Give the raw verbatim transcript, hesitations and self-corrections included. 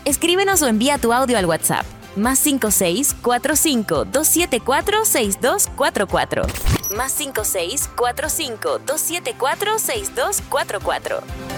Escríbenos o envía tu audio al WhatsApp. Más cinco seis cuatro cinco dos siete cuatro seis dos cuatro cuatro. Más cinco seis cuatro cinco dos siete cuatro seis dos cuatro cuatro.